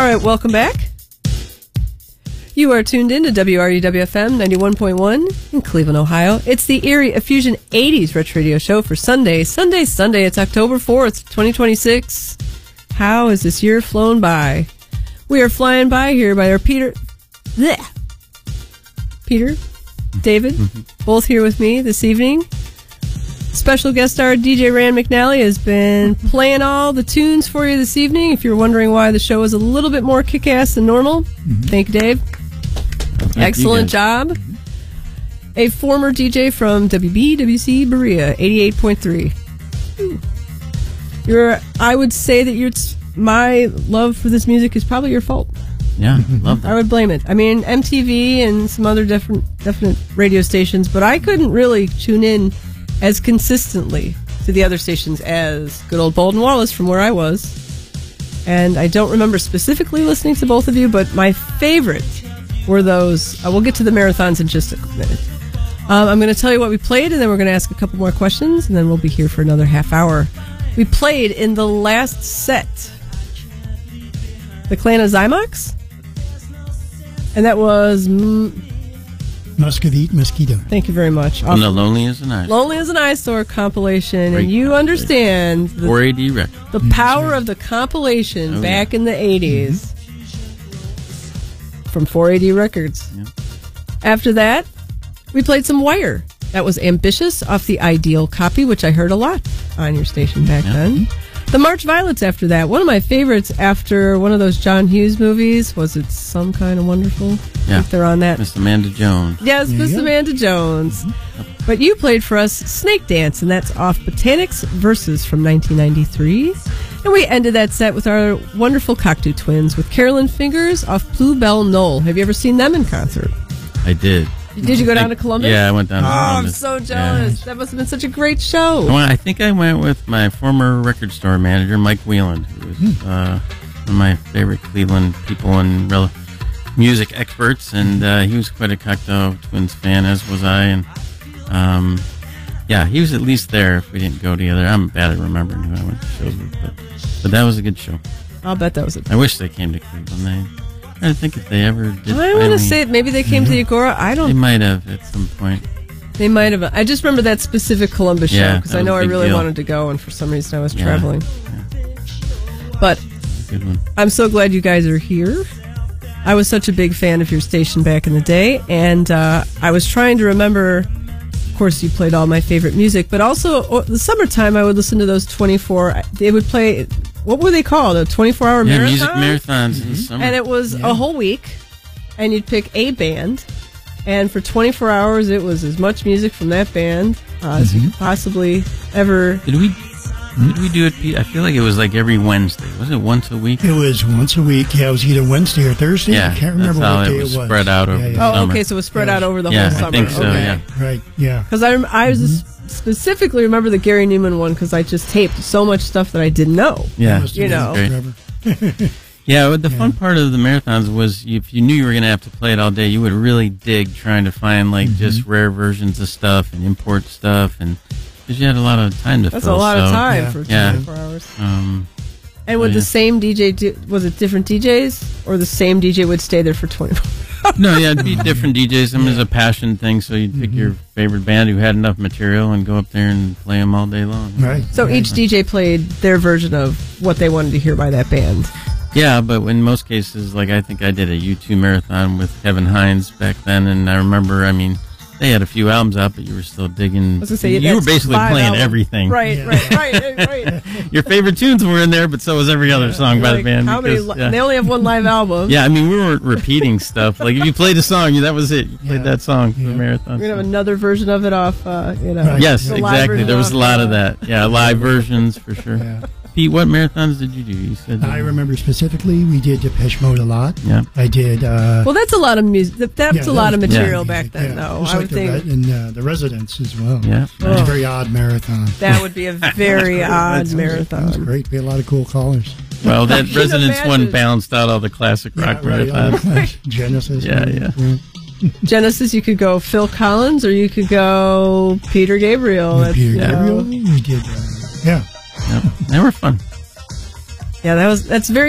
All right, welcome back. You are tuned in to WRUW-FM 91.1 in Cleveland, Ohio. It's the Erie Effusion 80s Retro Radio Show for Sunday. Sunday. It's October 4th, 2026. How has this year flown by? We are flying by here by our Peter, David, both here with me this evening. Special guest star DJ Rand McNally has been playing all the tunes for you this evening. If you're wondering why the show is a little bit more kick-ass than normal, thank you, Dave. Excellent job. A former DJ from WBWC Berea, 88.3. I would say that my love for this music is probably your fault. Yeah, love that. I would blame it. I mean, MTV and some other definite radio stations, but I couldn't really tune in as consistently to the other stations as good old Bolden Wallace from where I was. And I don't remember specifically listening to both of you, but my favorite were those. We'll get to the marathons in just a minute. I'm going to tell you what we played, and then we're going to ask a couple more questions, and then we'll be here for another half hour. We played in the last set the Clan of Zymox, and that was Muscovite Mosquito. Thank you very much. Awesome. And the Lonely as an Eyesore. Lonely as an Eyesore compilation, and you understand the 4AD record. The power of the compilation back in the 80s from 4AD Records. Yeah. After that, we played some Wire. That was Ambitious off the Ideal copy, which I heard a lot on your station back then. The March Violets after that. One of my favorites after one of those John Hughes movies. Was it Some Kind of Wonderful? Yeah. If they're on that. Miss Amanda Jones. Yes, Miss Amanda Jones. But you played for us Snake Dance, and that's off Botanics Verses from 1993. And we ended that set with our wonderful Cocteau Twins with Carolyn Fingers off Bluebell Knoll. Have you ever seen them in concert? I did. Did you go down to Columbus? Yeah, I went down to Columbus. I'm so jealous. Yeah. That must have been such a great show. I think I went with my former record store manager, Mike Wheeland, who was one of my favorite Cleveland people and music experts, and he was quite a Cocteau Twins fan, as was I. And he was at least there if we didn't go together. I'm bad at remembering who I went to shows with, but that was a good show. I'll bet that was I wish they came to Cleveland. I think if they ever did. I want to say maybe they came to the Agora. I don't. They might have at some point. They might have. I just remember that specific Columbus show because I know I really wanted to go, and for some reason I was traveling. Yeah. But good one. I'm so glad you guys are here. I was such a big fan of your station back in the day, and I was trying to remember. Of course, you played all my favorite music, but also the summertime I would listen to those 24. They would play. What were they called? A 24-hour marathon? Music marathons in the summer. And it was a whole week, and you'd pick a band, and for 24 hours it was as much music from that band as you could possibly ever... Did we do it, Pete? I feel like it was like every Wednesday. Was it once a week? It was once a week. Yeah, it was either Wednesday or Thursday. Yeah, I can't remember what day it was. Spread out over the summer. Oh, okay, so it was spread out over the whole summer. I think so, okay. Right, yeah. Because I specifically remember the Gary Newman one because I just taped so much stuff that I didn't know. Yeah, you know. Yeah, the fun part of the marathons was if you knew you were going to have to play it all day, you would really dig trying to find just rare versions of stuff and import stuff, and because you had a lot of time to fill. That's a lot of time for 24 hours. And would the same DJ was it different DJs, or the same DJ would stay there for 24 hours? No, it'd be different DJs. It's a passion thing, so you'd pick your favorite band who had enough material and go up there and play them all day long. Right. So each DJ played their version of what they wanted to hear by that band. Yeah, but in most cases, like I think I did a U2 marathon with Kevin Hines back then, and I remember, they had a few albums out, but you were still digging. I was gonna say, you were basically playing everything. Right. Your favorite tunes were in there, but so was every other song by the band. They only have one live album. Yeah, we weren't repeating stuff. Like if you played a song, that was it. You played that song for the marathon. We're gonna have another version of it off. Yes, exactly. There was a lot of that. Yeah, live versions for sure. Yeah. Pete, what marathons did you do? You said I remember specifically we did Depeche Mode a lot. Yeah, I did. Well, that's a lot of music. That's a lot of material back then, though. I would think, and the Residents as well. Yeah, it was a very odd marathon. That would be a very odd marathon. It was great. We had a lot of cool callers. Well, that Residents one balanced out all the classic rock marathons. Genesis. Yeah. Genesis, you could go Phil Collins, or you could go Peter Gabriel. Gabriel. We did. They were fun. Yeah, that's very